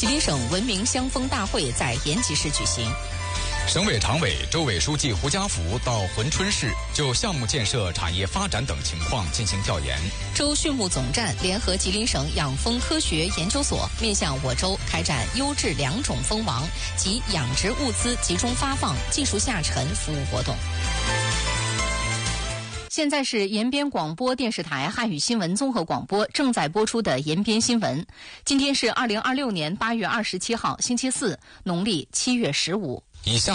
吉林省文明乡风大会在延吉市举行。 省委常委、州委书记胡家福到珲春市就项目建设、产业发展等情况进行调研。 州畜牧总站联合吉林省养蜂科学研究所，面向我州开展优质良种蜂王及养殖物资集中发放、技术下沉服务活动。现在是延边广播电视台汉语新闻综合广播正在播出的延边新闻。今天是2026年8月27号，星期四，农历7月15。 以下